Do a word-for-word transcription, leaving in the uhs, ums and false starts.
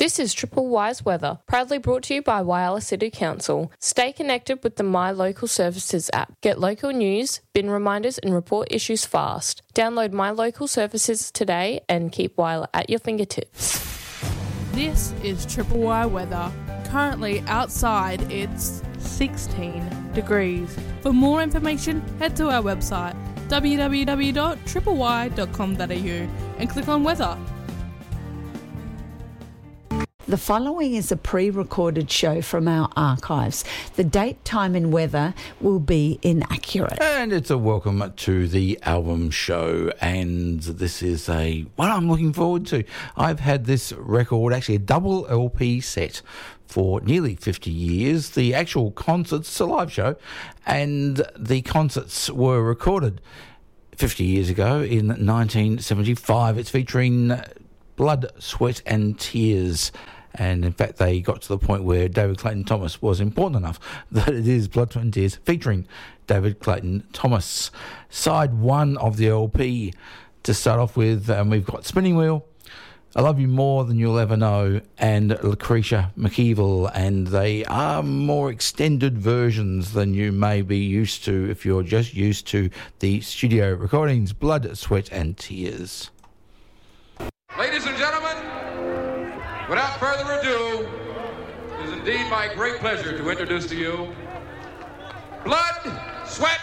This is Triple Wise Weather, proudly brought to you by Whyalla City Council. Stay connected with the My Local Services app. Get local news, bin reminders and report issues fast. Download My Local Services today and keep Whyalla at your fingertips. This is Triple Y Weather. Currently outside it's sixteen degrees. For more information, head to our website w w w dot triple y dot com dot a u and click on weather. The following is a pre-recorded show from our archives. The date, time and weather will be inaccurate. And it's a welcome to the album show, and this is a what I'm looking forward to. I've had this record, actually a double L P set, for nearly fifty years. The actual concerts, it's a live show, and the concerts were recorded fifty years ago in nineteen seventy-five. It's featuring Blood, Sweat and Tears. And in fact, they got to the point where David Clayton Thomas was important enough that it is Blood, Sweat and Tears featuring David Clayton Thomas. Side one of the L P to start off with, and we've got Spinning Wheel, I Love You More Than You'll Ever Know, and Lucretia McKeevill, and they are more extended versions than you may be used to if you're just used to the studio recordings. Blood, Sweat and Tears. Ladies and gentlemen, without further ado, it is indeed my great pleasure to introduce to you Blood, Sweat,